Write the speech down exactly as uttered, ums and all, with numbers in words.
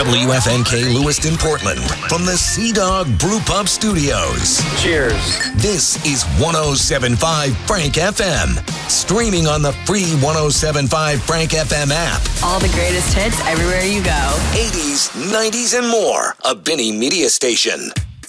W F N K Lewiston, Portland, from the Sea Dog Brew Pub Studios. Cheers. This is one oh seven point five Frank F M, streaming on the free one oh seven point five Frank F M app. All the greatest hits everywhere you go. eighties, nineties, and more. A Benny Media Station.